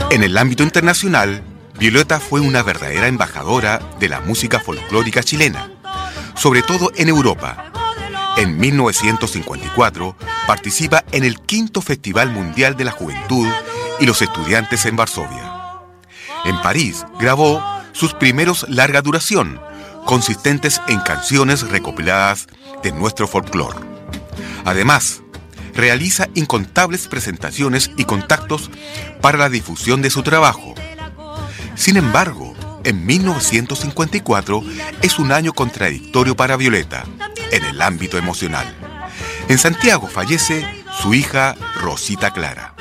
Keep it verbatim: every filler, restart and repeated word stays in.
En el ámbito internacional, Violeta fue una verdadera embajadora de la música folclórica chilena, sobre todo en Europa. En mil novecientos cincuenta y cuatro participa en el quinto Festival Mundial de la Juventud y los Estudiantes en Varsovia. En París grabó sus primeros larga duración, consistentes en canciones recopiladas de nuestro folclore. Además, realiza incontables presentaciones y contactos para la difusión de su trabajo. Sin embargo, en mil novecientos cincuenta y cuatro es un año contradictorio para Violeta en el ámbito emocional. En Santiago fallece su hija Rosita Clara.